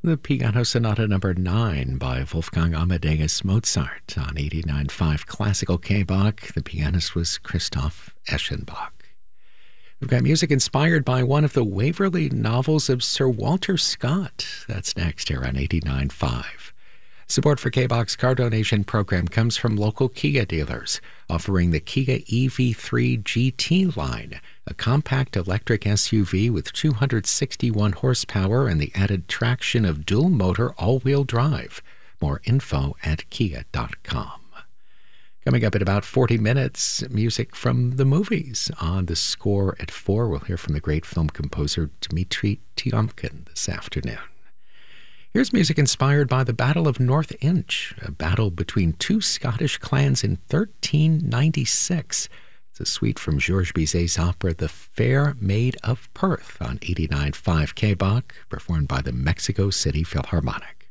The Piano Sonata Number 9 by Wolfgang Amadeus Mozart on 89.5 Classical K-Bach. The pianist was Christoph Eschenbach. We've got music inspired by one of the Waverley novels of Sir Walter Scott. That's next here on 89.5. Support for K-Bach's car donation program comes from local Kia dealers, offering the Kia EV3 GT line, a compact electric SUV with 261 horsepower and the added traction of dual-motor all-wheel drive. More info at kia.com. Coming up in about 40 minutes, music from the movies. On the score at 4, we'll hear from the great film composer Dmitri Tiomkin this afternoon. Here's music inspired by the Battle of North Inch, a battle between two Scottish clans in 1396. It's a suite from Georges Bizet's opera The Fair Maid of Perth on 89.5 K-Bach, performed by the Mexico City Philharmonic.